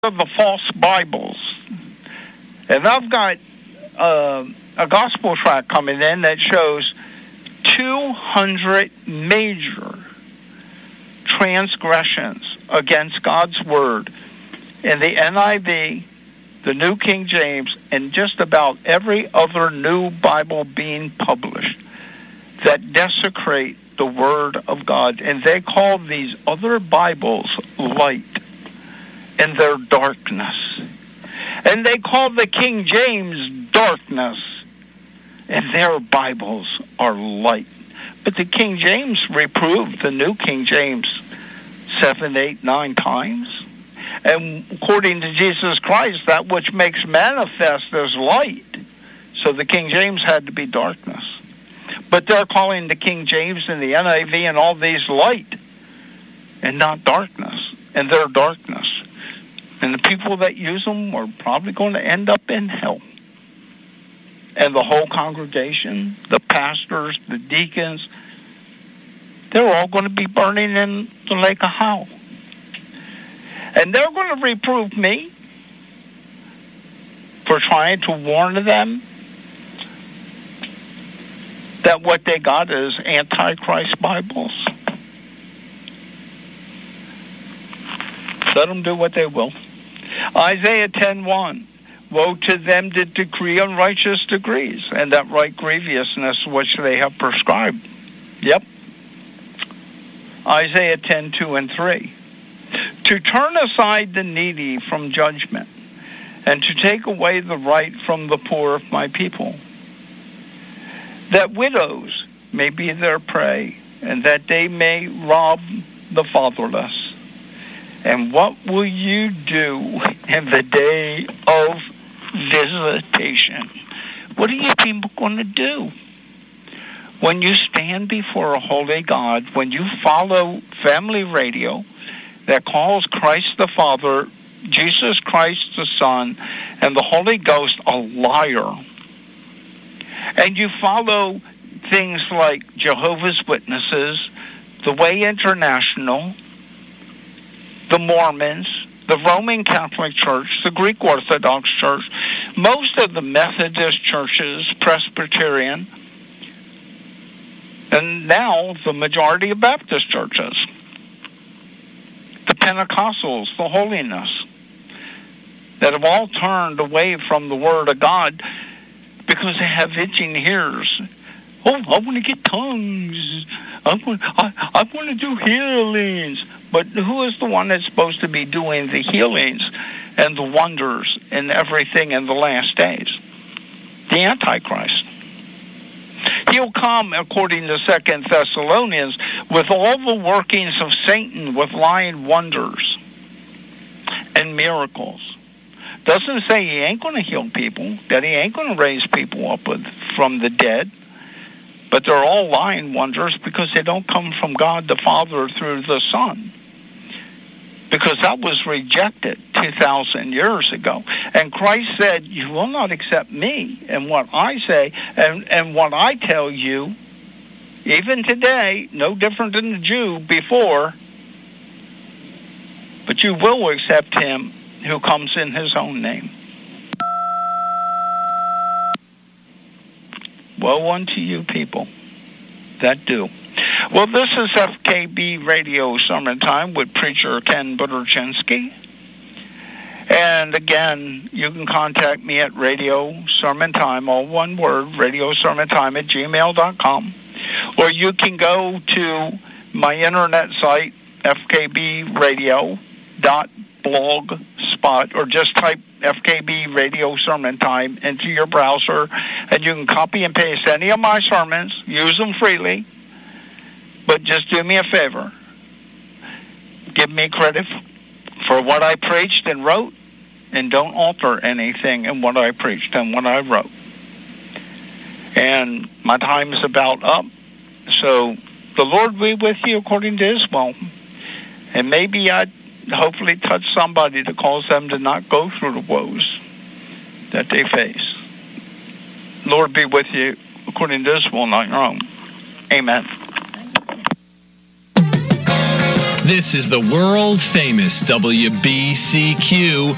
of the false Bibles. And I've got a gospel tract coming in that shows 200 major transgressions against God's Word in the NIV, the New King James, and just about every other new Bible being published that desecrate the Word of God. And they call these other Bibles light in their darkness. And they call the King James darkness, and their Bibles are light. But the King James reproved the New King James 7, 8, 9 times. And according to Jesus Christ, that which makes manifest is light. So the King James had to be darkness. But they're calling the King James and the NIV and all these light and not darkness. And they're darkness. And the people that use them are probably going to end up in hell. And the whole congregation, the pastors, the deacons, they're all going to be burning in the lake of hell. And they're going to reprove me for trying to warn them that what they got is Antichrist Bibles. Let them do what they will. Isaiah 10:1. Woe to them that decree unrighteous decrees, and that write grievousness which they have prescribed. Yep. Isaiah 10:2 and 3. To turn aside the needy from judgment, and to take away the right from the poor of my people, that widows may be their prey, and that they may rob the fatherless. And what will you do in the day of visitation? What are you people going to do? When you stand before a holy God, when you follow family radio that calls Christ the Father, Jesus Christ the Son, and the Holy Ghost a liar, and you follow things like Jehovah's Witnesses, the Way International, the Mormons, the Roman Catholic Church, the Greek Orthodox Church, most of the Methodist churches, Presbyterian, and now the majority of Baptist churches, the Pentecostals, the Holiness, that have all turned away from the Word of God because they have itching ears. Oh, I want to get tongues. I want to do healings. But who is the one that's supposed to be doing the healings and the wonders and everything in the last days? The Antichrist. He'll come, according to 2 Thessalonians, with all the workings of Satan, with lying wonders and miracles. Doesn't say he ain't going to heal people, that he ain't going to raise people up from the dead. But they're all lying wonders because they don't come from God the Father through the Son. Because that was rejected 2,000 years ago. And Christ said, you will not accept me and what I say and what I tell you, even today, no different than the Jew before, but you will accept him who comes in his own name. Woe unto you people that do. Well, this is FKB Radio Sermon Time with Preacher Ken Buterchinsky. And again, you can contact me at Radio Sermon Time, all one word, Radio Sermon Time at gmail.com. Or you can go to my internet site, fkbradio.blogspot, or just type FKB Radio Sermon Time into your browser, and you can copy and paste any of my sermons, use them freely, but just do me a favor. Give me credit for what I preached and wrote, and don't alter anything in what I preached and what I wrote. And my time is about up, so the Lord be with you according to his will, and maybe I'd hopefully touch somebody to cause them to not go through the woes that they face. Lord be with you according to his will, not your own. Amen. This is the world-famous WBCQ